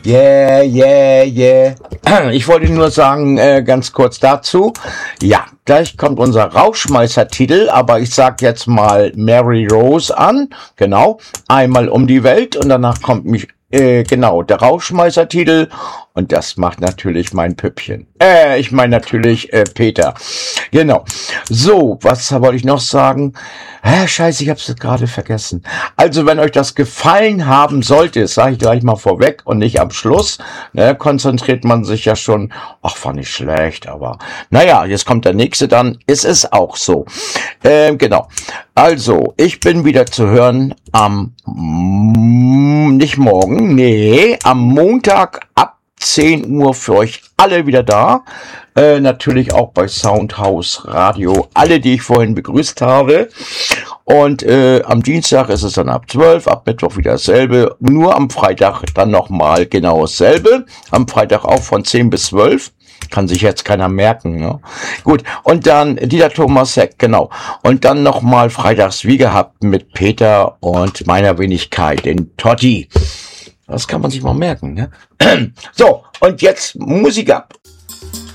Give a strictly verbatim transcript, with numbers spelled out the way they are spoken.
Yeah, yeah, yeah. Ich wollte nur sagen, äh, ganz kurz dazu. Ja, gleich kommt unser Rauschmeißer-Titel, aber ich sag jetzt mal Mary Rose an. Genau. Einmal um die Welt und danach kommt mich, äh, genau, der Rauschmeißer-Titel. Und das macht natürlich mein Püppchen. Äh, ich meine natürlich äh, Peter. Genau. So, was wollte ich noch sagen? Hä, scheiße, ich hab's gerade vergessen. Also, wenn euch das gefallen haben sollte, das sage ich gleich mal vorweg und nicht am Schluss, ne, konzentriert man sich ja schon, ach, war nicht schlecht, aber naja, jetzt kommt der nächste dann, ist es auch so. Ähm, genau. Also, ich bin wieder zu hören am, mm, nicht morgen, nee, am Montag ab zehn Uhr für euch alle wieder da. Äh, natürlich auch bei Soundhouse Radio. Alle, die ich vorhin begrüßt habe. Und äh, am Dienstag ist es dann ab zwölf, ab Mittwoch wieder dasselbe. Nur am Freitag dann nochmal genau dasselbe. Am Freitag auch von zehn bis zwölf. Kann sich jetzt keiner merken, ne? Gut, und dann Dieter Thomas Heck, genau. Und dann nochmal freitags wie gehabt mit Peter und meiner Wenigkeit, den Totti. Das kann man sich mal merken, ne? So, und jetzt Musik ab.